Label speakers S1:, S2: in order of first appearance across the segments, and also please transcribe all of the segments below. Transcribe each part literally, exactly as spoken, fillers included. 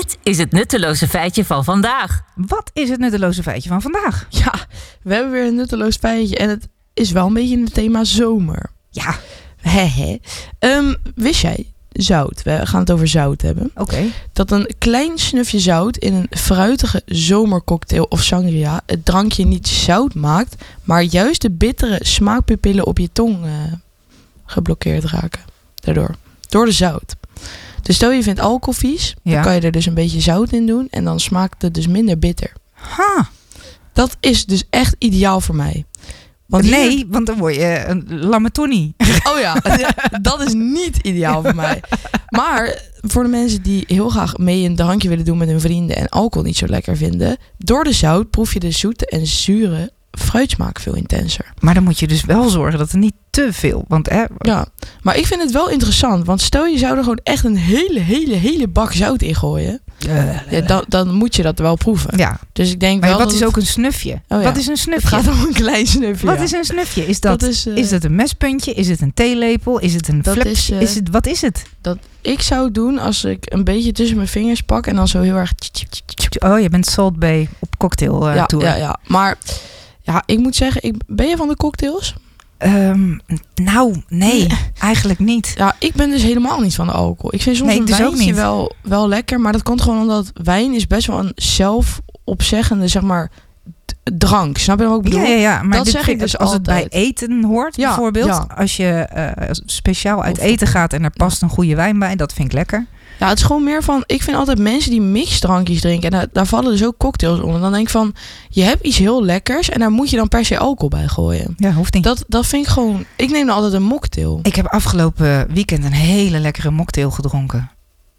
S1: Dit is het nutteloze feitje van vandaag.
S2: Wat is het nutteloze feitje van vandaag?
S3: Ja, we hebben weer een nutteloos feitje en het is wel een beetje in het thema zomer.
S2: Ja.
S3: Hehe. Um, wist jij, zout, we gaan het over zout hebben.
S2: Oké. Okay.
S3: Dat een klein snufje zout in een fruitige zomercocktail of sangria het drankje niet zout maakt, maar juist de bittere smaakpupillen op je tong uh, geblokkeerd raken. Daardoor. Door de zout. Dus stel je vindt alcohol vies, ja. dan kan je er dus een beetje zout in doen en dan smaakt het dus minder bitter.
S2: Ha.
S3: Dat is dus echt ideaal voor mij.
S2: Want nee, hier... want dan word je een lammetoni.
S3: Oh ja, dat is niet ideaal voor mij. Maar voor de mensen die heel graag mee een drankje willen doen met hun vrienden en alcohol niet zo lekker vinden, door de zout proef je de zoete en zure fruitsmaak veel intenser.
S2: Maar dan moet je dus wel zorgen dat er niet te veel, want hè...
S3: Ja, maar ik vind het wel interessant, want stel je zou er gewoon echt een hele, hele, hele bak zout in gooien, uh, ja, dan, dan moet je dat wel proeven.
S2: Ja.
S3: Dus ik denk
S2: maar
S3: wel
S2: wat
S3: dat
S2: is
S3: het...
S2: ook een snufje? Oh, ja. Wat is een snufje?
S3: Het gaat om een klein snufje.
S2: Wat
S3: ja.
S2: is een snufje? Is dat, dat is, uh... is dat een mespuntje? Is het een theelepel? Is het een flip? Is, uh... is het, wat is het?
S3: Dat ik zou doen als ik een beetje tussen mijn vingers pak en dan zo heel erg...
S2: Oh, je bent Salt Bae op cocktail uh,
S3: ja,
S2: tour.
S3: Ja, ja, maar ja, ik moet zeggen, ik, ben je van de cocktails?
S2: Um, nou, nee, eigenlijk niet.
S3: Ja, ik ben dus helemaal niet van de alcohol. Ik vind soms
S2: nee,
S3: een
S2: dus
S3: wijntje wel, wel lekker, maar dat komt gewoon omdat wijn is best wel een zelfopzeggende, zeg maar, drank. Snap je wat ik bedoel?
S2: Ja, ja, ja. Maar
S3: dat zeg ik dus
S2: als
S3: altijd.
S2: het bij eten hoort, ja, bijvoorbeeld. Ja. Als je uh, speciaal uit of, eten gaat en er past ja. een goede wijn bij, dat vind ik lekker.
S3: Ja, het is gewoon meer van, ik vind altijd mensen die mixdrankjes drinken, en daar, daar vallen dus ook cocktails onder. Dan denk ik van, je hebt iets heel lekkers en daar moet je dan per se alcohol bij gooien.
S2: Ja, hoeft niet.
S3: Dat, dat vind ik gewoon, ik neem dan altijd een mocktail.
S2: Ik heb afgelopen weekend een hele lekkere mocktail gedronken.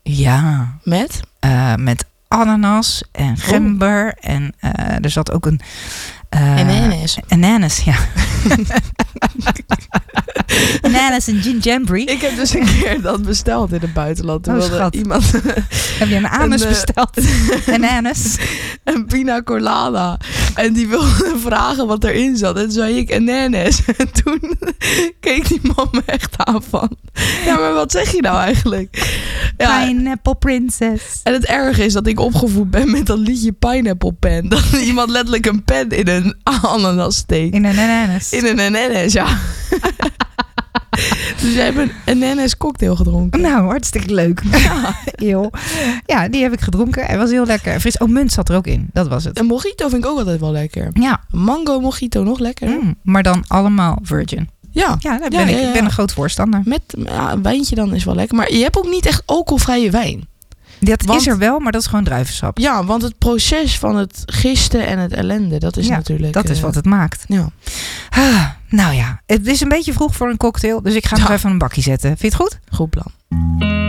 S2: Ja.
S3: Met?
S2: Uh, met ananas en gember oh. en uh, er zat ook een... Uh,
S3: ananas.
S2: Ananas, ja. Ananas en gingerbread.
S3: Ik heb dus een keer dat besteld in het buitenland. Toen
S2: oh,
S3: wilde
S2: schat.
S3: iemand...
S2: Heb je een anus een, besteld? Ananas.
S3: Een pina colada. En die wilde vragen wat erin zat. En toen zei ik ananas. En toen keek die man me echt aan van... Ja, maar wat zeg je nou eigenlijk?
S2: Ja. Pineapple Princess.
S3: En het erge is dat ik opgevoed ben met dat liedje Pineapple Pen. Dat iemand letterlijk een pen in een ananas steekt.
S2: In een ananas.
S3: In een ananas, ja. Dus jij hebt een ananas cocktail gedronken.
S2: Nou, hartstikke leuk. Ja, joh. Ja, die heb ik gedronken. Hij was heel lekker. Fris. Oh, munt zat er ook in. Dat was het.
S3: Een mojito vind ik ook altijd wel lekker.
S2: Ja.
S3: Mango mojito nog lekker.
S2: Mm, maar dan allemaal virgin.
S3: Ja.
S2: Ja, daar ben ja, ik. Ja, ja. Ik ben een groot voorstander.
S3: Met ja, een wijntje dan is wel lekker. Maar je hebt ook niet echt alcoholvrije wijn.
S2: Dat
S3: want,
S2: is er wel, maar dat is gewoon druivensap.
S3: Ja, want het proces van het gisten en het ellende, dat is
S2: ja,
S3: natuurlijk...
S2: dat is
S3: uh,
S2: wat het maakt.
S3: Ja.
S2: Ah, nou ja, het is een beetje vroeg voor een cocktail, dus ik ga ja. nog even een bakje zetten. Vind je het goed?
S3: Goed plan.